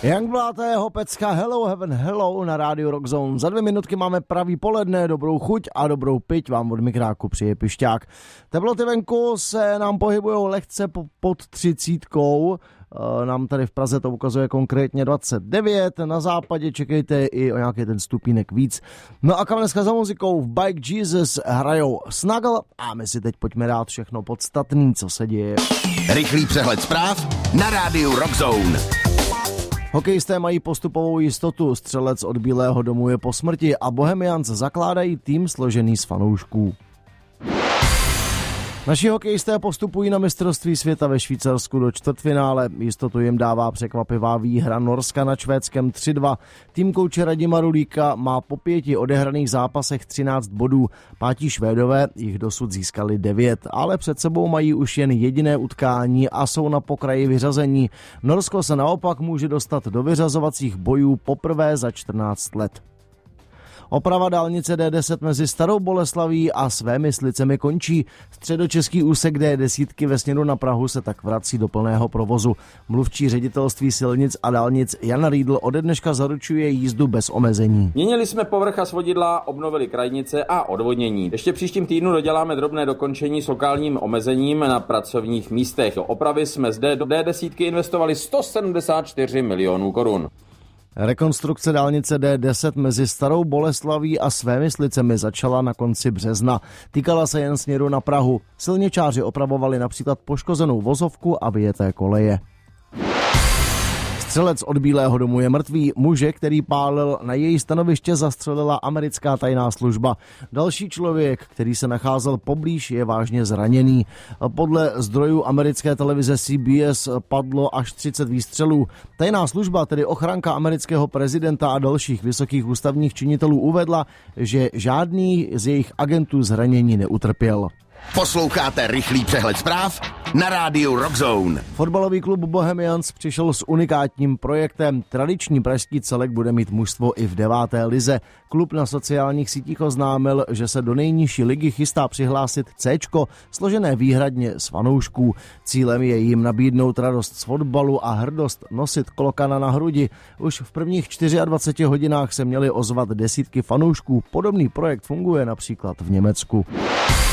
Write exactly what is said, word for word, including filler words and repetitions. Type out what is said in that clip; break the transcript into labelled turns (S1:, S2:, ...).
S1: Youngblood a jeho pecka Hello Heaven Hello na rádiu Rockzone. Za dvě minutky máme pravý poledne, dobrou chuť a dobrou piť vám od mikráku přije Pišťák. Teploty venku se nám pohybujou lehce pod třicítkou. Nám tady v Praze to ukazuje konkrétně dvacet devět, na západě čekejte i o nějaký ten stupínek víc. No a kam dneska za muzikou v Bike Jesus hrajou Snuggle a my si teď pojďme dát všechno podstatný, co se děje.
S2: Rychlý přehled zpráv na rádiu Rockzone.
S1: Hokejisté mají postupovou jistotu, střelec od Bílého domu je po smrti a Bohemians zakládají tým složený z fanoušků. Naši hokejisté postupují na mistrovství světa ve Švýcarsku do čtvrtfinále. Jistotu jim dává překvapivá výhra Norska nad Švédskem tři dva. Tým kouče Radima Rulíka má po pěti odehraných zápasech třináct bodů. Pátí Švédové jich dosud získali devět, ale před sebou mají už jen jediné utkání a jsou na pokraji vyřazení. Norsko se naopak může dostat do vyřazovacích bojů poprvé za čtrnáct let. Oprava dálnice D deset mezi Starou Boleslaví a Svémyslicemi končí. Středočeský úsek D deset ve směru na Prahu se tak vrací do plného provozu. Mluvčí ředitelství silnic a dálnic Jan Riedl ode dneška zaručuje jízdu bez omezení.
S3: Měnili jsme povrch a svodidla, obnovili krajnice a odvodnění. Ještě příštím týdnu doděláme drobné dokončení s lokálním omezením na pracovních místech. Do opravy jsme zde do D deset investovali sto sedmdesát čtyři milionů korun.
S1: Rekonstrukce dálnice D deset mezi Starou Boleslaví a Svémyslicemi začala na konci března. Týkala se jen směru na Prahu. Silničáři opravovali například poškozenou vozovku a vyjeté koleje. Střelec od Bílého domu je mrtvý. Muže, který pálil na její stanoviště, zastřelila americká tajná služba. Další člověk, který se nacházel poblíž, je vážně zraněný. Podle zdrojů americké televize C B S padlo až třicet výstřelů. Tajná služba, tedy ochranka amerického prezidenta a dalších vysokých ústavních činitelů, uvedla, že žádný z jejich agentů zranění neutrpěl.
S2: Posloucháte rychlý přehled zpráv na rádiu Rockzone.
S1: Fotbalový klub Bohemians přišel s unikátním projektem. Tradiční pražský celek bude mít mužstvo i v deváté lize. Klub na sociálních sítích oznámil, že se do nejnižší ligy chystá přihlásit Cčko, složené výhradně z fanoušků. Cílem je jim nabídnout radost z fotbalu a hrdost nosit klokana na hrudi. Už v prvních dvaceti čtyřech hodinách se měly ozvat desítky fanoušků. Podobný projekt funguje například v Německu.